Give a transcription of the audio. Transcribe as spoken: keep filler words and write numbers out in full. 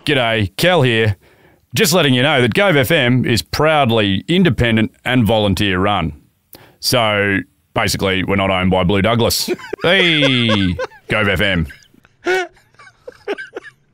G'day, Kel here. Just letting you know that Gove F M is proudly independent and volunteer run. So basically, we're not owned by Blue Douglas. Hey, Gove F M.